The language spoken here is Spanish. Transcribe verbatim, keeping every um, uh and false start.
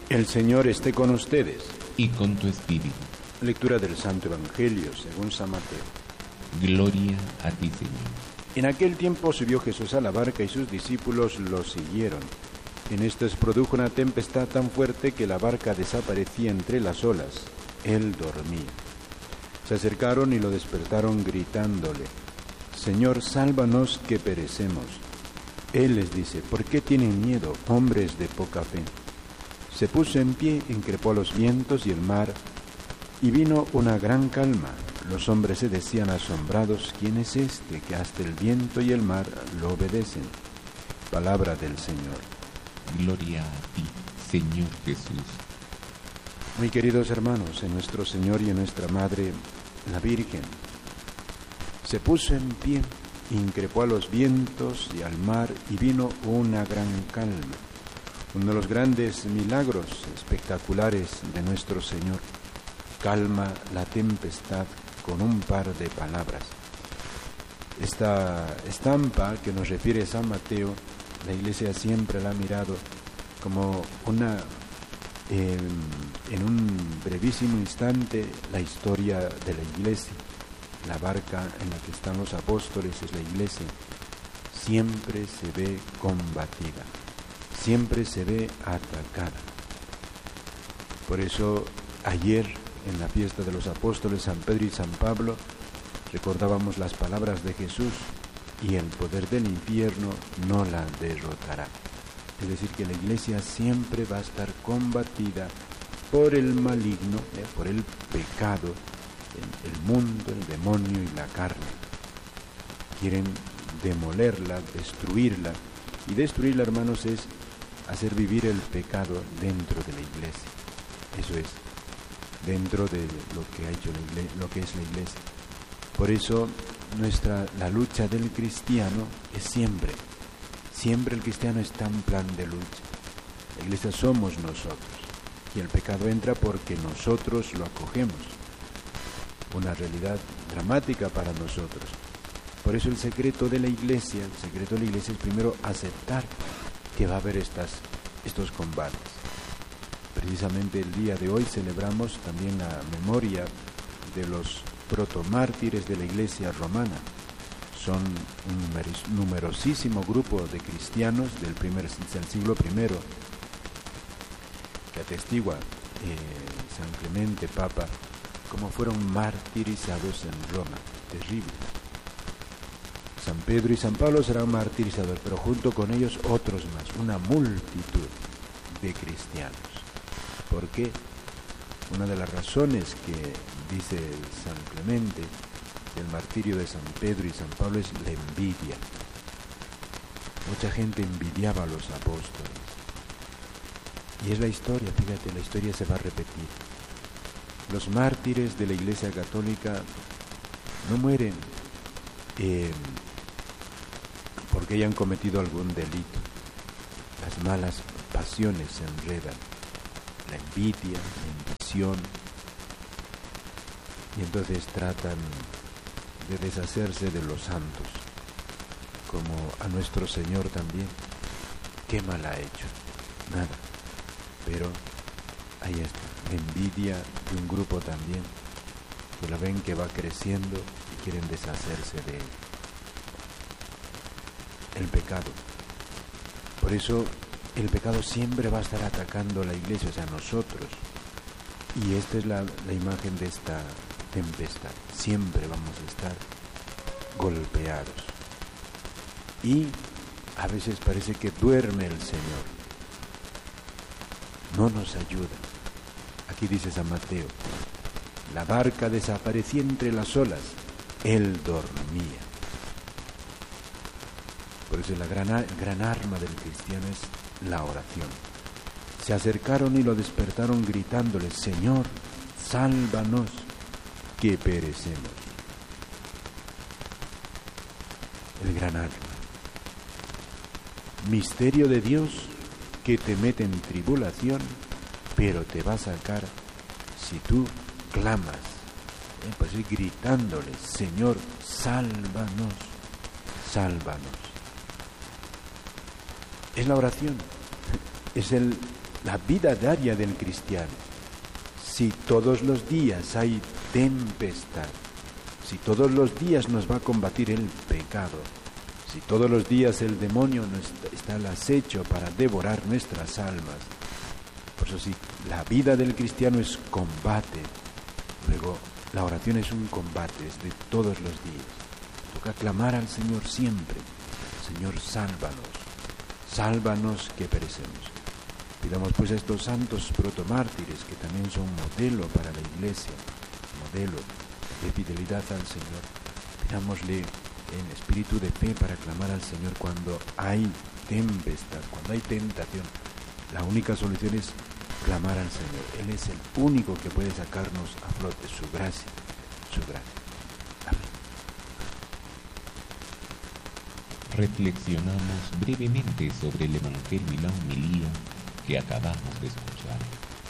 El Señor esté con ustedes. Y con tu espíritu. Lectura del Santo Evangelio según San Mateo. Gloria a ti, Señor. En aquel tiempo subió Jesús a la barca y sus discípulos lo siguieron. En esto se produjo una tempestad tan fuerte que la barca desaparecía entre las olas. Él dormía. Se acercaron y lo despertaron gritándole: Señor, sálvanos que perecemos. Él les dice: ¿por qué tienen miedo, hombres de poca fe? Se puso en pie, increpó a los vientos y el mar, y vino una gran calma. Los hombres se decían asombrados: ¿quién es este que hasta el viento y el mar lo obedecen? Palabra del Señor. Gloria a ti, Señor Jesús. Muy queridos hermanos, en nuestro Señor y en nuestra Madre, la Virgen, se puso en pie, increpó a los vientos y al mar, y vino una gran calma. Uno de los grandes milagros espectaculares de nuestro Señor. Calma la tempestad con un par de palabras. Esta estampa que nos refiere San Mateo, la Iglesia siempre la ha mirado como una, eh, en un brevísimo instante, la historia de la Iglesia. La barca en la que están los apóstoles es la Iglesia. Siempre se ve combatida, siempre se ve atacada. Por eso ayer, en la fiesta de los apóstoles San Pedro y San Pablo, recordábamos las palabras de Jesús: y el poder del infierno no la derrotará. Es decir, que la Iglesia siempre va a estar combatida por el maligno, eh, por el pecado, el, el mundo, el demonio y la carne. Quieren demolerla, destruirla, y destruirla, hermanos, es hacer vivir el pecado dentro de la Iglesia. Eso es, dentro de lo que ha hecho la iglesia, lo que es la Iglesia. Por eso nuestra la lucha del cristiano es siempre, siempre el cristiano está en plan de lucha. La Iglesia somos nosotros, y el pecado entra porque nosotros lo acogemos. Una realidad dramática para nosotros. Por eso el secreto de la Iglesia, el secreto de la Iglesia es primero aceptar que va a haber estas, estos combates. Precisamente el día de hoy celebramos también la memoria de los protomártires de la Iglesia romana. Son un numerosísimo grupo de cristianos del, primer, del siglo primero que atestigua eh, San Clemente, Papa, cómo fueron martirizados en Roma. Terrible. San Pedro y San Pablo serán martirizados, pero junto con ellos otros más, una multitud de cristianos. ¿Por qué? Una de las razones que dice San Clemente del martirio de San Pedro y San Pablo es la envidia. Mucha gente envidiaba a los apóstoles. Y es la historia, fíjate, la historia se va a repetir. Los mártires de la Iglesia Católica no mueren eh, porque hayan cometido algún delito. Las malas pasiones se enredan. La envidia, la ambición, y entonces tratan de deshacerse de los santos, como a nuestro Señor también. ¿Qué mal ha hecho? Nada. Pero ahí está, la envidia de un grupo también, que la ven que va creciendo y quieren deshacerse de él. El pecado. Por eso el pecado siempre va a estar atacando a la Iglesia, o sea, a nosotros. Y esta es la, la imagen de esta tempestad. Siempre vamos a estar golpeados. Y a veces parece que duerme el Señor. No nos ayuda. Aquí dice San Mateo: la barca desaparecía entre las olas, Él dormía. Por eso la gran, gran arma del cristiano es la oración. Se acercaron y lo despertaron gritándole: Señor, sálvanos, que perecemos. El gran arma. Misterio de Dios que te mete en tribulación, pero te va a sacar si tú clamas, ¿eh? Pues ir gritándole: Señor, sálvanos, sálvanos. Es la oración, es el, la vida diaria del cristiano. Si todos los días hay tempestad, si todos los días nos va a combatir el pecado, si todos los días el demonio nos está al acecho para devorar nuestras almas, por eso si la vida del cristiano es combate, luego la oración es un combate, es de todos los días. Toca clamar al Señor siempre: Señor, sálvanos, sálvanos que perecemos. Pidamos pues a estos santos protomártires, que también son modelo para la Iglesia, modelo de fidelidad al Señor. Pidámosle en espíritu de fe para clamar al Señor cuando hay tempestad, cuando hay tentación. La única solución es clamar al Señor. Él es el único que puede sacarnos a flote, su gracia, su gracia. Amén. Reflexionamos brevemente sobre el Evangelio y la homilía que acabamos de escuchar.